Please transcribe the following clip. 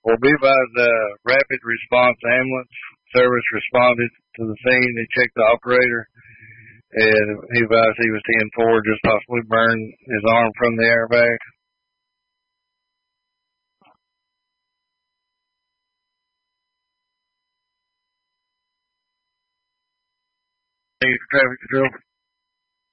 Well, be advised, rapid response ambulance service responded to the scene. They checked the operator, and he advised he was 10-4, just possibly burned his arm from the airbag. Traffic control.